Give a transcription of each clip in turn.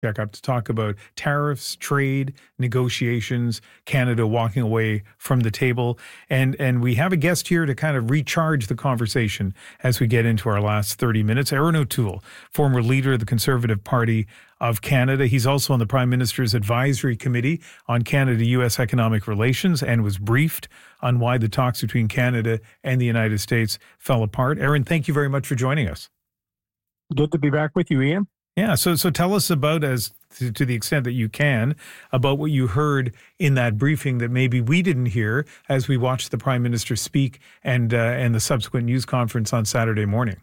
Back up to talk about tariffs, trade, negotiations, Canada walking away from the table. And we have a guest here to kind of recharge the conversation as we get into our last 30 minutes. Erin O'Toole, former leader of the Conservative Party of Canada. He's also on the Prime Minister's Advisory Committee on Canada-U.S. economic relations and was briefed on why the talks between Canada and the United States fell apart. Erin, thank you very much for joining us. Good to be back with you, Ian. Yeah, so tell us about, as to the extent that you can, about what you heard in that briefing that maybe we didn't hear as we watched the Prime Minister speak and the subsequent news conference on Saturday morning.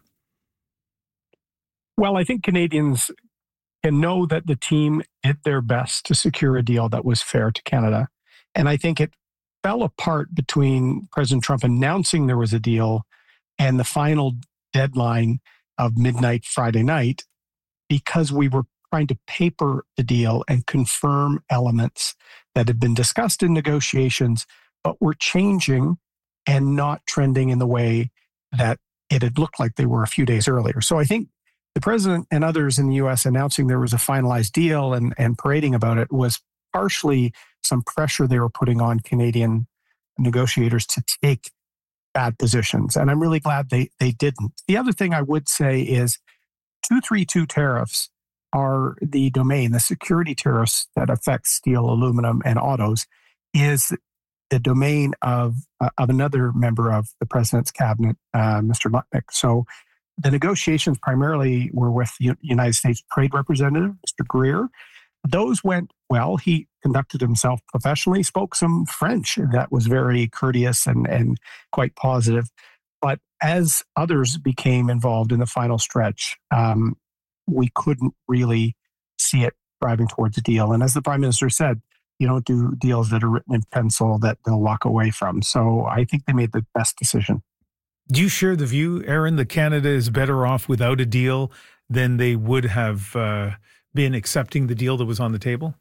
Well, I think Canadians can know that the team did their best to secure a deal that was fair to Canada. And I think it fell apart between President Trump announcing there was a deal and the final deadline of midnight Friday night, because we were trying to paper the deal and confirm elements that had been discussed in negotiations, but were changing and not trending in the way that it had looked like they were a few days earlier. So I think the president and others in the U.S. announcing there was a finalized deal and parading about it was partially some pressure they were putting on Canadian negotiators to take bad positions. And I'm really glad they didn't. The other thing I would say is 232 tariffs are the domain, the security tariffs that affect steel, aluminum, and autos is the domain of another member of the president's cabinet, Mr. Lutnick. So the negotiations primarily were with the United States Trade Representative, Mr. Greer. Those went well. He conducted himself professionally, spoke some French that was very courteous and quite positive. But as others became involved in the final stretch, we couldn't really see it driving towards a deal. And as the Prime Minister said, you don't do deals that are written in pencil that they'll walk away from. So I think they made the best decision. Do you share the view, Erin, that Canada is better off without a deal than they would have been accepting the deal that was on the table?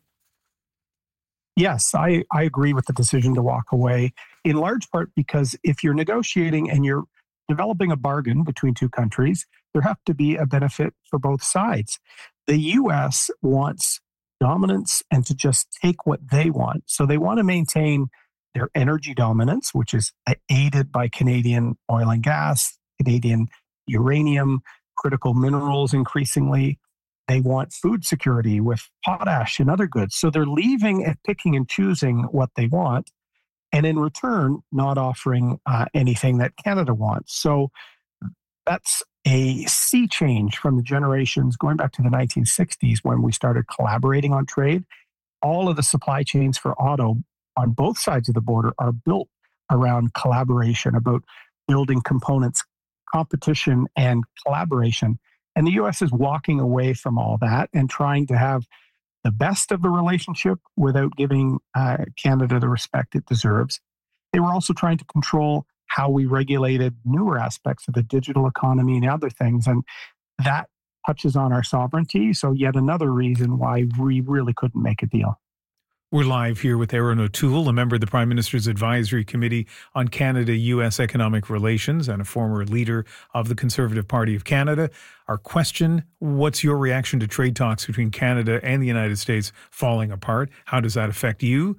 Yes, I agree with the decision to walk away, in large part because if you're negotiating and you're developing a bargain between two countries, there have to be a benefit for both sides. The U.S. wants dominance and to just take what they want. So they want to maintain their energy dominance, which is aided by Canadian oil and gas, Canadian uranium, critical minerals increasingly. They want food security with potash and other goods. So they're leaving and picking and choosing what they want, and in return, not offering anything that Canada wants. So that's a sea change from the generations going back to the 1960s when we started collaborating on trade. All of the supply chains for auto on both sides of the border are built around collaboration, about building components, competition, and collaboration. And the U.S. is walking away from all that and trying to have the best of the relationship without giving Canada the respect it deserves. They were also trying to control how we regulated newer aspects of the digital economy and other things. And that touches on our sovereignty. So yet another reason why we really couldn't make a deal. We're live here with Erin O'Toole, a member of the Prime Minister's Advisory Committee on Canada-U.S. economic relations and a former leader of the Conservative Party of Canada. Our question, what's your reaction to trade talks between Canada and the United States falling apart? How does that affect you?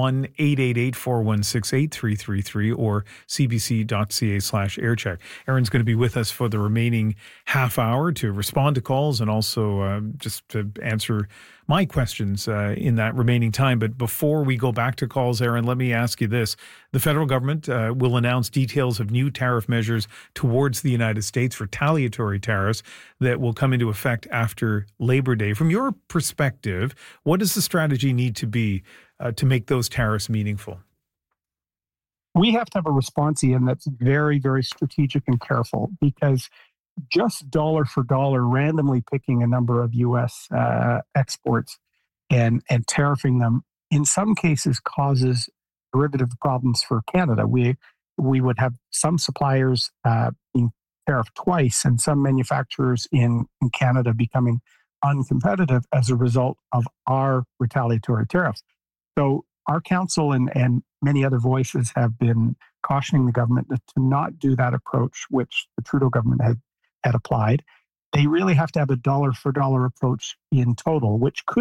1-888-416-8333 or cbc.ca/aircheck. Erin's going to be with us for the remaining half hour to respond to calls and also just to answer my questions in that remaining time. But before we go back to calls, Erin, let me ask you this. The federal government will announce details of new tariff measures towards the United States, retaliatory tariffs that will come into effect after Labor Day. From your perspective, what does the strategy need to be to make those tariffs meaningful? We have to have a response, Ian, that's very, very strategic and careful, because just dollar for dollar, randomly picking a number of U.S. exports and tariffing them, in some cases causes derivative problems for Canada. We would have some suppliers being tariffed twice and some manufacturers in Canada becoming uncompetitive as a result of our retaliatory tariffs. So our council and many other voices have been cautioning the government to not do that approach, which the Trudeau government had applied. they really have to have a dollar for dollar approach in total, which could